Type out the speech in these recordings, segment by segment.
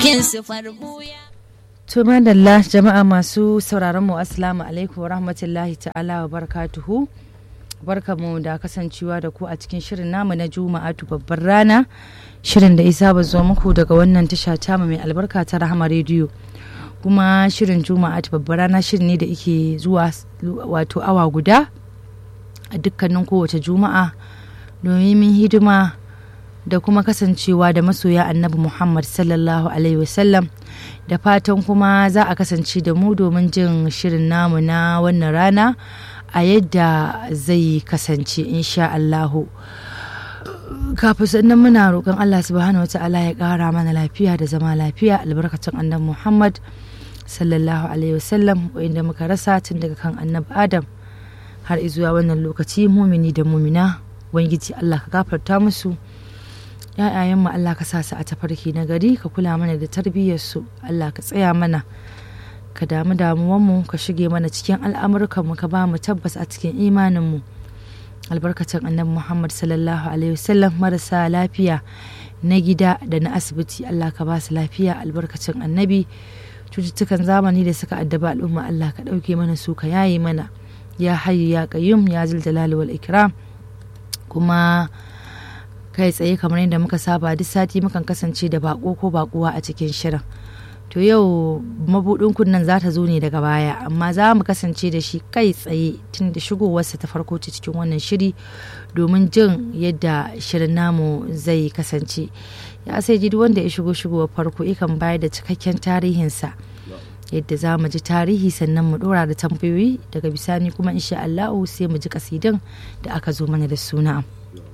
cikin sifar buya. To madalla jama'a masu sauraron mu assalamu alaikum wa rahmatullahi ta'ala wa barakatuhu. Barkamu da kasancewa da ku a cikin shirin namu na Juma'atu babbar rana, shirin da isa ba zo muku daga wannan tasha ta mai albarka ta Rahama Radio. Kuma shirin Juma'atu babbar rana shirin ne da yake zuwa wato awa guda a dukkanin kowace juma'a domin min hidima da kuma kasancewa da masoya Annabi Muhammad sallallahu alaihi wasallam. Da fatan kuma za a kasance da mu domin jin shirin namu na wannan rana a yadda zai kasance insha Allahu. Kafin sannan muna roƙon Allah subhanahu wa ta'ala ya ƙara mana lafiya da zama lafiya albarkacin Annabi Muhammad sallallahu alaihi wasallam wanda muka rasa tun daga kan Annabi Adam har izuwa wannan lokaci. Mumini da mumina ubangiji Allah ka gafarta musu, ‘ya'yayenmu Allah ka sa su a tafarki na gari, ka kula mana da tarbiyyarsu, Allah ka tsaya mana, ka damu damuwanmu, ka shige mana cikin al'amurkanmu, ka ba mu tabbas a cikin imaninmu albarkacin Annabi Muhammad sallallahu alaihi wasallam. Marasa lafiya na gida da na asibiti Allah ka ba su lafiya albarkacin Annabi. Cututtukan zamani da suka addaba al'umma Allah ka ɗauke mana su, ka yaye mana, ya hayyu ya qayyum ya zul jalali wal ikram. Kuma kai tsaye kamar yadda muka saba duk sati mukan kasance da bako ko bakuwa a cikin shirin. To yau mabudin kunnen za ta zo ne daga baya, amma za mu kasance da shi kai tsaye tun da shigowarsa ta farko ta cikin wannan shiri domin jin yadda shirin namu zai kasance. Ya sai ji wanda ya shigowar farko ikan bayar da cikakken tarihinsa, yadda za mu ji tarihi sannan mu dora da tambayoyi, daga bisani kuma insha Allah sai mu ji kasidin da aka zo mana da suna.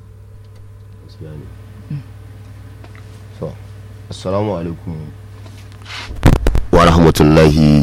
So, assalamu alaikum wa rahmatullahi.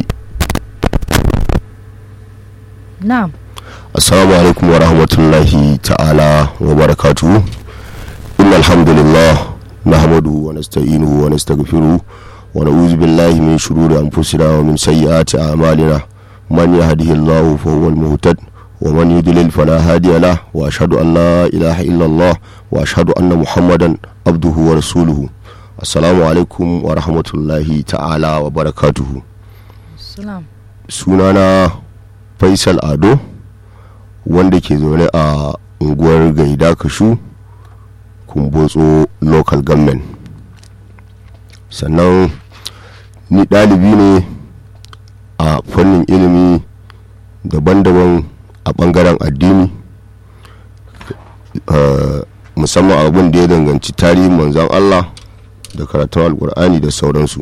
Na'am. Assalamu alaikum wa rahmatullahi ta'ala wa barakatuhu. Innal hamdalillah nahmaduhu wa nasta'inuhu wa nastaghfiruhu wa na'udzu billahi min shururi anfusina wa min sayyiati a'malina. Man yahdihillahu fa huwal muhtad ومن يضلل فلا هادي له واشهد ان لا اله الا الله واشهد ان محمدا عبده ورسوله. السلام عليكم ورحمه الله تعالى وبركاته. sunana Faisal Ado wanda ke zaune a unguwar Gaida Kashu, Kumbotso local government. Sannan ni ɗalibi ne a fannin ilimi daban-daban a bangaren addini, musamman abin da ya danganci tarihin manzan Allah da karatun alkur'ani da sauransu.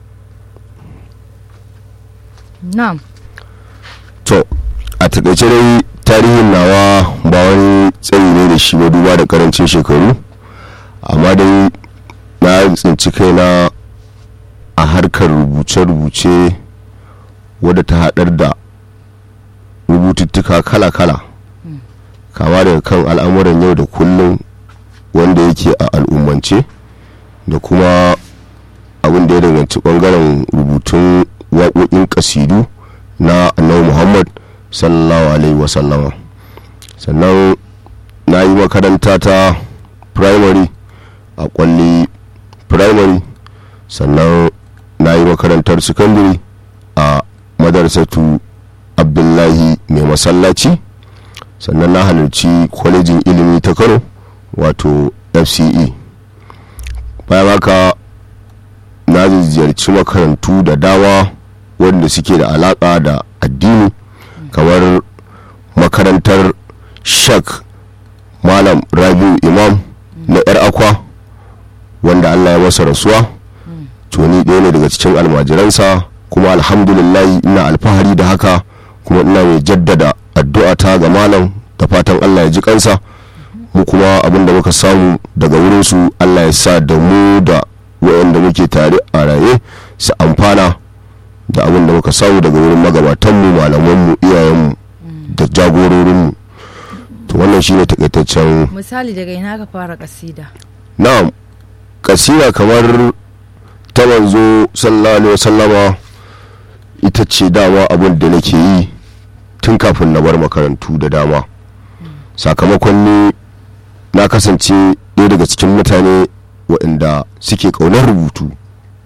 Na'am. To a takaice dai tarihin nawa ba wani tsayi ne da shi ba duba da karancin shekaru, amma dai na tsinci kaina a harkar rubuce-rubuce wadda ta haɗar da rubututtuka kala-kala, kama daga kan al'amuran yau da kullum wanda yake a al'ummance, da kuma abin da ya danganci bangaren rubutun waƙoƙin ƙasidu na Annabi Muhammad sallallahu alaihi wasallama. Sannan na yi makaranta ta primary a Kwalli primary, sannan na yi makarantar secondary a Madrasatu Abdullahi mai masallaci, sannan na halarci kwalejin ilimi ta Kano wato FCE. Bayan haka na ziyarci makarantu da dama wanda suke da alaka da addini, kamar makarantar Shak Malam Rabiu Imam na yar akwa wanda Allah ya masa rasuwa. To ni ɗaya ne daga cikin almajiransa, kuma alhamdulillah ina alfahari da haka, kuma ina mai jaddada addu'a ta ga malam da fatan Allah ya ji kansa, mu kuma abinda muka samu daga wurin su Allah ya sa da mu da wayanda muke tare a raye su amfana da abinda muka samu daga wurin magabatan mu, malaman mu, iyayen mu da jagororin mu. To wannan shine takaitaccen misali. Daga ina ka fara kasida? Na'am, kasida kamar ta manzo sallallahu alaihi wasallama ita ce dama abin da nake yi tun kafin na bar makarantu da dama. Sakamakon ni na kasance ɗaya daga cikin mutane waɗanda suke ƙaunar rubutu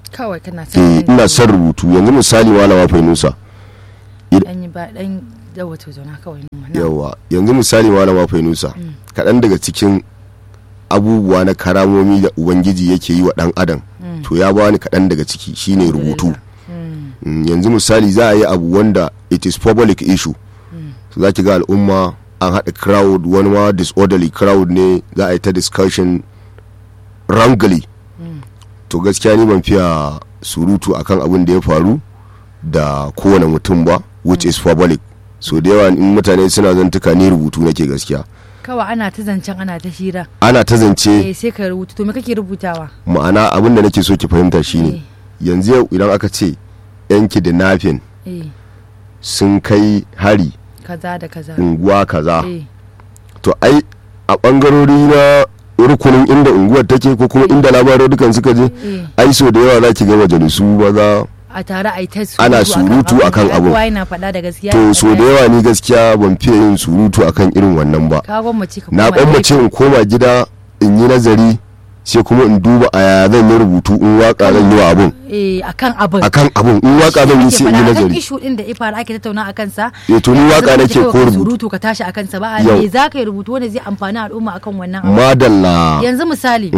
kawai kana son ina son rubutu. Yanzu misali malama Fainusa dan yi ba dan da wato zauna kawai yawa, yanzu misali malama Fainusa kaɗan daga cikin abubuwa na karamomi da ubangiji yake yi wa ɗan adam to ya bani kaɗan daga ciki shine rubutu. Yanzu misali za a yi abu wanda it is public issue, za ki ga al'umma an haɗa crowd, wani ma disorderly crowd ne, za a yi ta discussion wrongly. To gaskiya ni ban fiya surutu akan abin da ya faru da kowane mutum ba, which is public. So da yawa in mutane suna zantuka ni rubutu nake gaskiya. Kawai ana ta zancen ana ta hira, ana ta zance sai ka rubuta. To me kake rubutawa? Ma'ana abin da nake so ki fahimta shine yanzu yau idan aka ce yan kidnapping sun kai hari kaza da kaza unguwa kaza, to ai a bangarori na rukunin inda unguwar take ko kuma inda labarai dukan suka je, ai so da yawa za ki ga majalisu maza a tare a yi ta ana surutu akan abu. To so da yawa ni gaskiya ban fiye yin surutu akan irin wannan ba. Na gwammace in koma gida in yi nazari, sai kuma in duba a yaya zan yi rubutu, in waka zan yi wa abun akan abun, in waka zan yi sai in yi nazari. Ishu din da ifara ake tattauna akan sa, to ni waka nake ko rubutu ka tashi akan sa ba, me za ka yi rubutu wanda zai amfani al'umma akan wannan abu. Madalla. Yanzu misali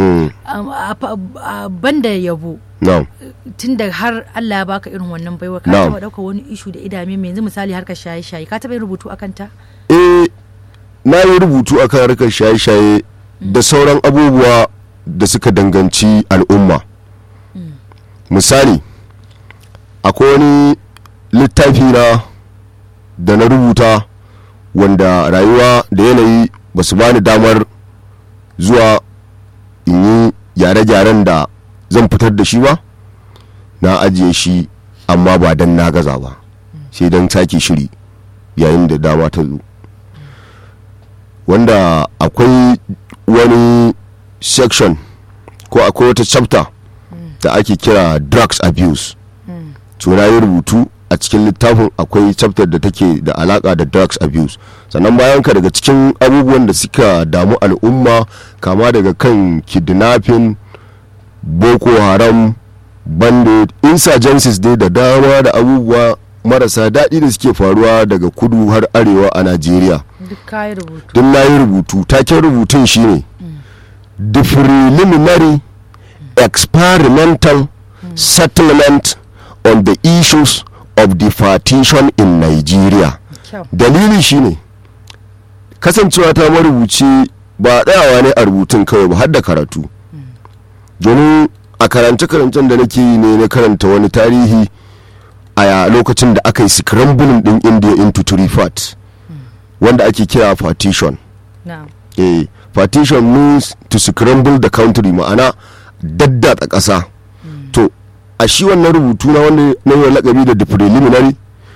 banda yabo, tun da har Allah ya baka irin wannan baiwa, ka taba dauka wani ishu da idame mai, yanzu misali harkar shaye-shaye, ka taba yin rubutu akan ta? Na yi rubutu akan harkar shaye-shaye da sauran abubuwa da suka danganci al'umma. Misali akwai wani littafi na da na rubuta wanda rayuwa da yanayi ba su bani damar zuwa in yi gyare-gyaren da zan fitar da shi ba, na ajiye shi, amma ba dan na gaza ba, sai dan sake shiri yayin da dama ta zo. Wanda akwai wani section ko akwai wata chapter da ake kira drugs abuse. To na yi rubutu a cikin littafin, akwai chapter da take da alaka da drugs abuse. Sannan bayan ka daga cikin abubuwan da suka damu al'umma, kama daga kan kidnapping, boko haram, bandit, insurgencies dai da dama da abubuwa marasa daɗi da suke faruwa daga kudu har arewa a Najeriya. Duk na yi rubutu. Taken rubutun shine the preliminary experimental settlement on the issues of the partition in Nigeria. Dalili shine kasancewa ta marubuci ba tsayawa ne a rubutun kawai ba, har da karatu. Domin a karance-karancen da nake yi ne na karanta wani tarihi a lokacin da aka yi scrambling din India into three parts, wanda ake kira partition. Partition means to scramble the country, ma'ana daddatsa ƙasa. To a shi wannan rubutu na wanda na yi lakabi da preliminary,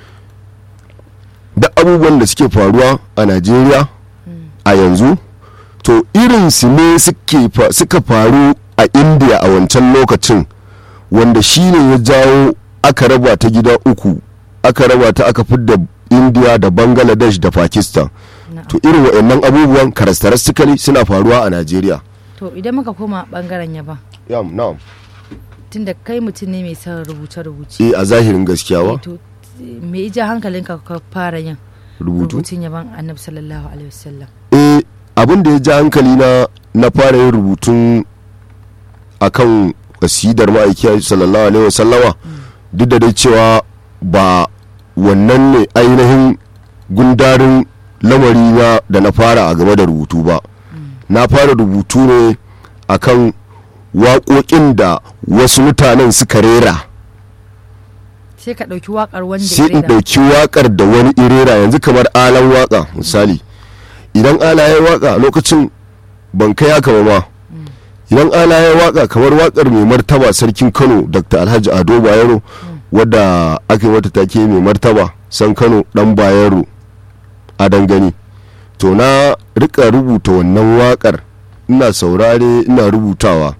da abubuwan da suke faruwa a Najeriya a yanzu, to irin su ne suka faru a India a wancan lokacin, wanda shi ne ya jawo aka raba ta gida uku, aka raba ta, aka fidda India da Bangladesh da Pakistan. To irin waɗannan abubuwan characteristically suna faruwa a Najeriya. To idan muka koma bangaren yaba, tunda kai mutum ne mai son rubuce-rubuce, a zahirin gaskiya wa, to me ija hankalinka ka fara yin rubutun yaban Annabi sallallahu alaihi wasallam? Abin da ya ja hankali na fara yin rubutun akan kasidar ma'aiki sallallahu alaihi wasallama, duk da dai cewa ba wannan ne ainihin gundarin lamari da na fara a game da rubutu ba. Na fara rubutu ne akan waƙoƙin da wasu mutanen suka rera, sai ka ɗauki waƙar wanda sai in ɗauki waƙar da wani irera. Yanzu kamar alan waƙa misali, idan ala ya waƙa lokacin ban kai haka ba ma, idan ala ya waƙa kamar waƙar mai martaba sarkin Kano Dr. Alhaji Ado Bayero, wadda aka yi wata take mai martaba san Kano dan Bayero a dangane, to na rika rubuta wannan waƙar, ina saurare ina rubutawa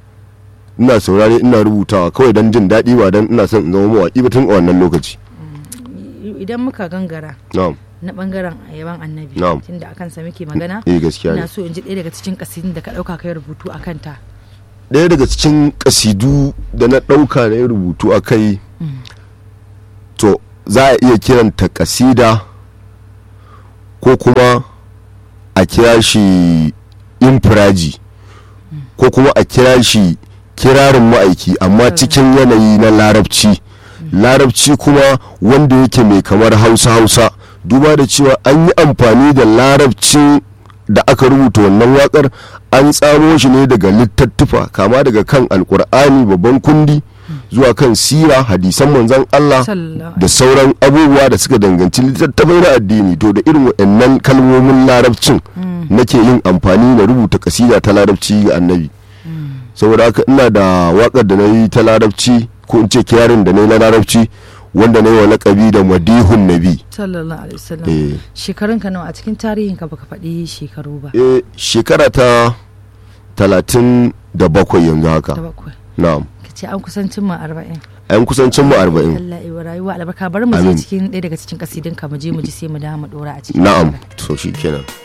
kawai don jin daɗi, ba don ina son in zama mawaƙi ba tun a wannan lokaci. Idan muka gangara na bangaren yaban Annabi, tunda akan sa muke magana, gaskiya ina so in ji ɗaya daga cikin kasidin da ka ɗauka kai rubutu akan ta. ɗaya daga cikin kasidu da na ɗauka na yi rubutu a kai to za a iya kiranta kasida ko kuma a kira shi infiraji ko kuma a kira shi kirarin ma'aiki amma cikin yanayi na larabci kuma wanda yake mai kamar hausa duba da cewa an yi amfani da larabcin da aka rubuta wannan wakar an tsamo shi ne daga littattafa kama daga kan alkur'ani babban kundi zuwa kan sira hadisan manzon Allah da sauran abubuwa da suka danganci littattafai na addini. To da irin waɗannan kalmomin larabcin nake yin amfani da rubuta kasida ta larabci ga annabi. Saboda haka ina da wakar da na yi ta larabci ko in ce kiyarin da na yi na larabci wanda na yi wa laƙabi da madihun nabi sallallahu alaihi wasallam. Shekarun ka nawa a cikin tarihin ka baka faɗi shekaru ba? Shekara ta 37 yanzu haka. Na'am. Kace an kusancin mu 40. An kusancin mu 40. Allah ya rayuwa albarka. Bari mu je cikin ɗaya daga cikin kasidin ka mu je mu ji sai mu da mu dora a cikin. Na'am. To shikenan.